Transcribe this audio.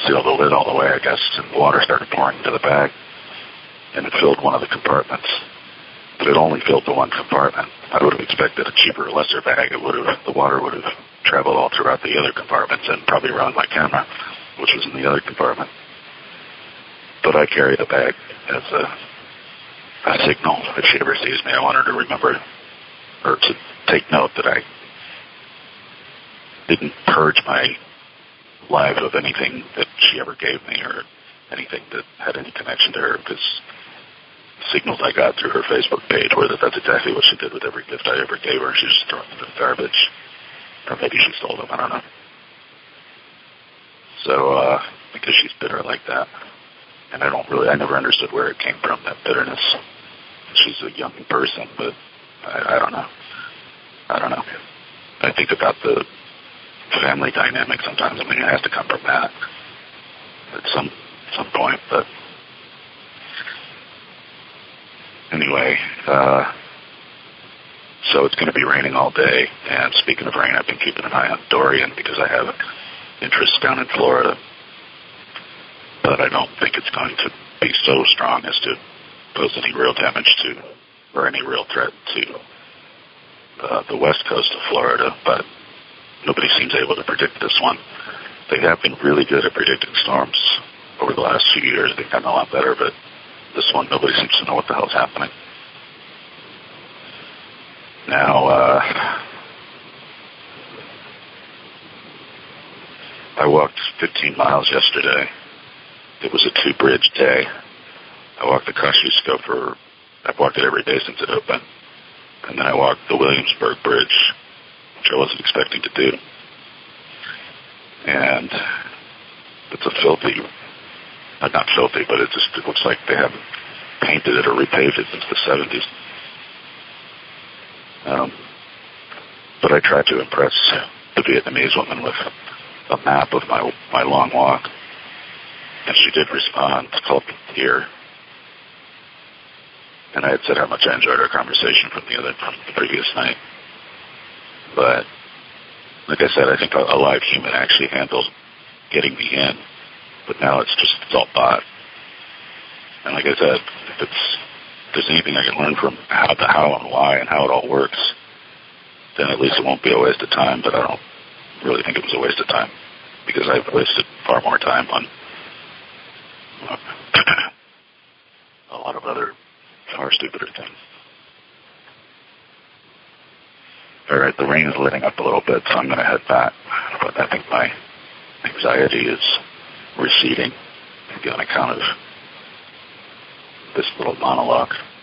seal the lid all the way, I guess, and water started pouring into the bag, and it filled one of the compartments. But it only filled the one compartment. I would have expected a cheaper, lesser bag. The water would have traveled all throughout the other compartments and probably around my camera, which was in the other compartment. But I carry the bag as a signal. If she ever sees me, I want her to remember, or to take note that I didn't purge my life of anything that she ever gave me or anything that had any connection to her, because signals I got through her Facebook page were that that's exactly what she did with every gift I ever gave her. She just threw them in the garbage. Or maybe she stole them, I don't know. So, because she's bitter like that. And I never understood where it came from, that bitterness. She's a young person, but I don't know. I think about the family dynamic sometimes. I mean, it has to come from that at some point, but anyway, so it's going to be raining all day, and speaking of rain, I've been keeping an eye on Dorian because I have interests down in Florida, but I don't think it's going to be so strong as to pose any real damage to, or any real threat to the west coast of Florida, but nobody seems able to predict this one. They have been really good at predicting storms over the last few years. They've gotten a lot better, but this one, nobody seems to know what the hell's happening. Now, I walked 15 miles yesterday. It was a 2-bridge day. I walked the Kosciuszko I've walked it every day since it opened. And then I walked the Williamsburg Bridge, which I wasn't expecting to do. And it's a filthy, not filthy, but it looks like they haven't painted it or repaved it since the 70s. But I tried to impress the Vietnamese woman with a map of my long walk. And she did respond, called me here. And I had said how much I enjoyed our conversation from the previous night. But, like I said, I think a live human actually handled getting me in. But now it's all bot. And like I said, if there's anything I can learn from the how and why and how it all works, then at least it won't be a waste of time. But I don't really think it was a waste of time, because I've wasted far more time on a lot of other far stupider things. All right, the rain is letting up a little bit, so I'm going to head back. But I think my anxiety is receding on account of this little monologue.